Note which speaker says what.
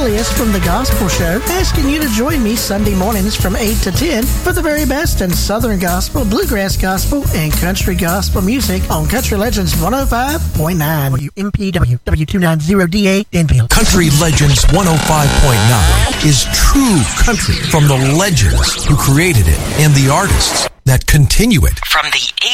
Speaker 1: Julius from The Gospel Show, asking you to join me Sunday mornings from 8 to 10 for the very best in Southern Gospel, Bluegrass Gospel, and Country Gospel music on Country Legends 105.9. WMPW W290DA, Danville.
Speaker 2: Country Legends 105.9 is true country from the legends who created it and the artists that continue it.
Speaker 3: From the